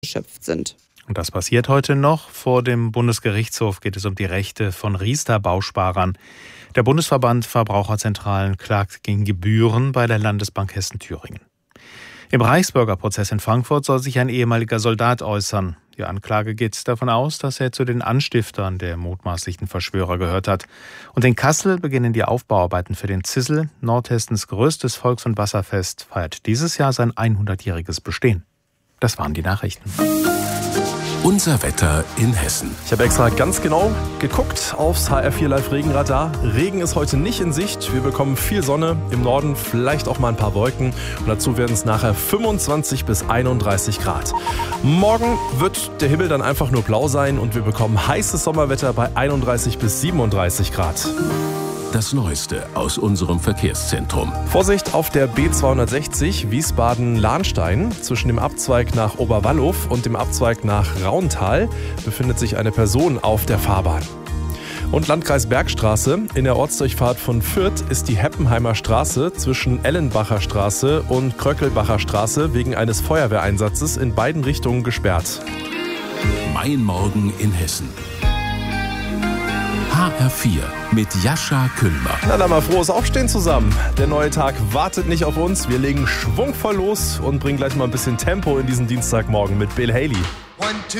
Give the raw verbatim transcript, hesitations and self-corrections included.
erschöpft sind. Und das passiert heute noch. Vor dem Bundesgerichtshof geht es um die Rechte von Riester-Bausparern. Der Bundesverband Verbraucherzentralen klagt gegen Gebühren bei der Landesbank Hessen-Thüringen. Im Reichsbürgerprozess in Frankfurt soll sich ein ehemaliger Soldat äußern. Die Anklage geht davon aus, dass er zu den Anstiftern der mutmaßlichen Verschwörer gehört hat. Und in Kassel beginnen die Aufbauarbeiten für den Zissel. Nordhessens größtes Volks- und Wasserfest feiert dieses Jahr sein hundertjähriges Bestehen. Das waren die Nachrichten. Unser Wetter in Hessen. Ich habe extra ganz genau geguckt aufs H R vier Live Regenradar. Regen ist heute nicht in Sicht. Wir bekommen viel Sonne, im Norden vielleicht auch mal ein paar Wolken. Und dazu werden es nachher fünfundzwanzig bis einunddreißig Grad. Morgen wird der Himmel dann einfach nur blau sein und wir bekommen heißes Sommerwetter bei einunddreißig bis siebenunddreißig Grad. Das Neueste aus unserem Verkehrszentrum. Vorsicht auf der B zweihundertsechzig Wiesbaden-Lahnstein. Zwischen dem Abzweig nach Oberwallow und dem Abzweig nach Rauntal befindet sich eine Person auf der Fahrbahn. Und Landkreis Bergstraße. In der Ortsdurchfahrt von Fürth ist die Heppenheimer Straße zwischen Ellenbacher Straße und Kröckelbacher Straße wegen eines Feuerwehreinsatzes in beiden Richtungen gesperrt. Mein Morgen in Hessen. H R vier mit Jascha Kühlmer. Na dann mal frohes Aufstehen zusammen. Der neue Tag wartet nicht auf uns. Wir legen schwungvoll los und bringen gleich mal ein bisschen Tempo in diesen Dienstagmorgen mit Bill Haley.